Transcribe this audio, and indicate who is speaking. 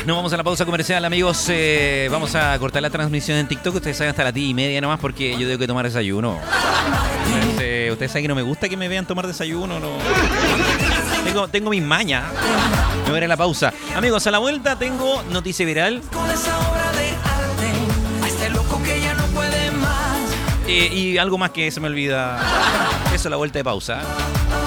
Speaker 1: Nos vamos a la pausa comercial, amigos. Vamos a cortar la transmisión en TikTok. Ustedes saben hasta las 10:30 nomás porque yo tengo que tomar desayuno. Ustedes saben que no me gusta que me vean tomar desayuno. No. Tengo mis mañas. Me voy a ir a la pausa. Amigos, a la vuelta tengo noticia viral.
Speaker 2: Con esa obra de arte, a este loco que ya no puede más.
Speaker 1: Y algo más que se me olvida. Eso, la vuelta de pausa.